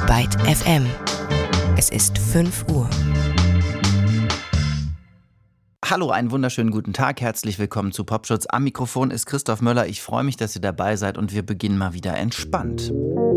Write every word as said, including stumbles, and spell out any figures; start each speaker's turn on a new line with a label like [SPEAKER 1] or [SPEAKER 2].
[SPEAKER 1] Byte F M. Es ist fünf Uhr.
[SPEAKER 2] Hallo, einen wunderschönen guten Tag. Herzlich willkommen zu Popschutz. Am Mikrofon ist Christoph Möller. Ich freue mich, dass ihr dabei seid und wir beginnen mal wieder entspannt.